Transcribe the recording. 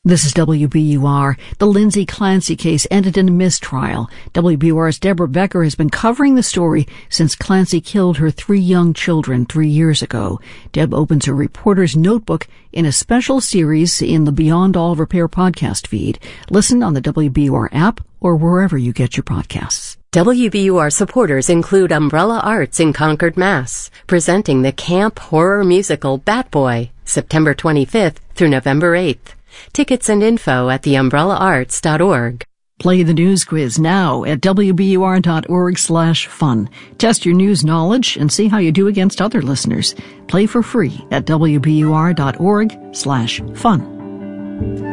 This is WBUR. The Lindsay Clancy case ended in a mistrial. WBUR's Deborah Becker has been covering the story since Clancy killed her 3 young children 3 years ago. Deb opens her reporter's notebook in a special series in the Beyond All Repair podcast feed. Listen on the WBUR app or wherever you get your podcasts. WBUR supporters include Umbrella Arts in Concord, Mass., presenting the camp horror musical Bat Boy, September 25th through November 8th. Tickets and info at theumbrellaarts.org. Play the news quiz now at wbur.org/fun. Test your news knowledge and see how you do against other listeners. Play for free at wbur.org/fun.